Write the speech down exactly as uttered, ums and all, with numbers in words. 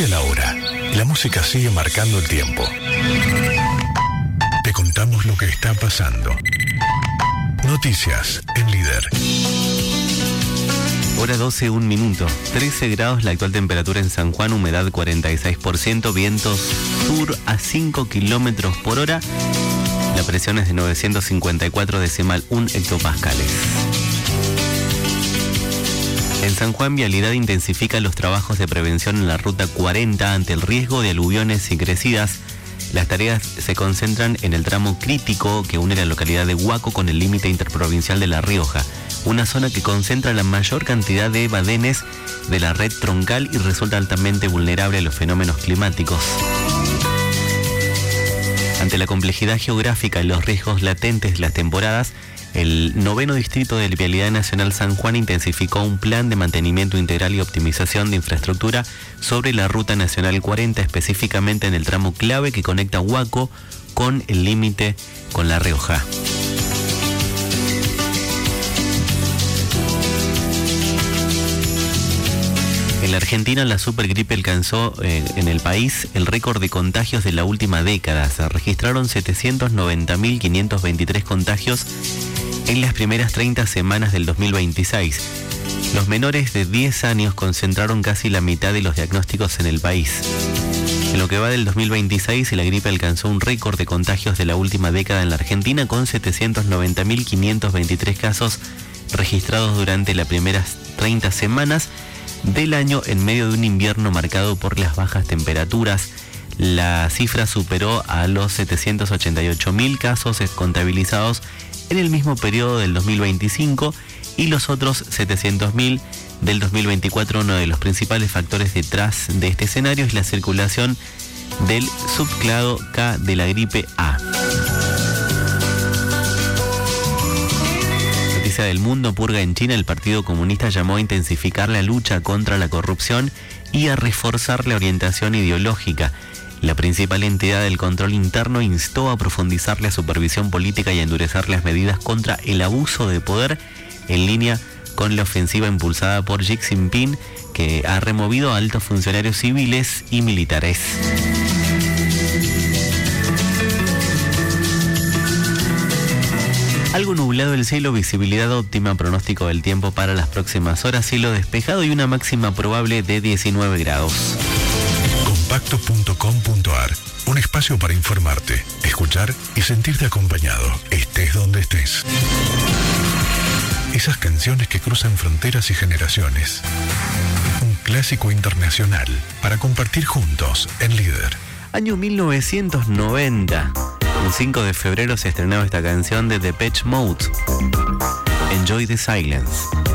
cambia la hora, la música sigue marcando el tiempo. Te contamos lo que está pasando. Noticias en Líder. Hora doce, un minuto. trece grados la actual temperatura en San Juan, humedad cuarenta y seis por ciento, vientos sur a cinco kilómetros por hora. La presión es de novecientos cincuenta y cuatro decimal uno hectopascales. En San Juan, Vialidad intensifica los trabajos de prevención en la ruta cuarenta ante el riesgo de aluviones y crecidas. Las tareas se concentran en el tramo crítico que une la localidad de Huaco con el límite interprovincial de La Rioja, una zona que concentra la mayor cantidad de badenes de la red troncal y resulta altamente vulnerable a los fenómenos climáticos. Ante la complejidad geográfica y los riesgos latentes de las temporadas, el noveno distrito de Vialidad Nacional San Juan intensificó un plan de mantenimiento integral y optimización de infraestructura sobre la Ruta Nacional cuarenta, específicamente en el tramo clave que conecta Huaco con el límite con La Rioja. En la Argentina, la supergripe alcanzó eh, en el país el récord de contagios de la última década. Se registraron setecientos noventa mil quinientos veintitrés contagios en las primeras treinta semanas del dos mil veintiséis. Los menores de diez años concentraron casi la mitad de los diagnósticos en el país. En lo que va del dos mil veintiséis, la gripe alcanzó un récord de contagios de la última década en la Argentina con setecientos noventa mil quinientos veintitrés casos registrados durante las primeras treinta semanas del año en medio de un invierno marcado por las bajas temperaturas. La cifra superó a los setecientos ochenta y ocho mil casos contabilizados en el mismo periodo del dos mil veinticinco y los otros setecientos mil del dos mil veinticuatro. Uno de los principales factores detrás de este escenario es la circulación del subclado K de la gripe A. Noticia del mundo: purga en China. El Partido Comunista llamó a intensificar la lucha contra la corrupción y a reforzar la orientación ideológica. La principal entidad del control interno instó a profundizar la supervisión política y a endurecer las medidas contra el abuso de poder, en línea con la ofensiva impulsada por Xi Jinping, que ha removido a altos funcionarios civiles y militares. Algo nublado el cielo, visibilidad óptima, pronóstico del tiempo para las próximas horas, cielo despejado y una máxima probable de diecinueve grados. Compacto punto com punto ar, un espacio para informarte, escuchar y sentirte acompañado, estés donde estés. Esas canciones que cruzan fronteras y generaciones. Un clásico internacional para compartir juntos en Líder. Año mil novecientos noventa. El cinco de febrero se estrenaba esta canción de Depeche Mode, Enjoy the Silence.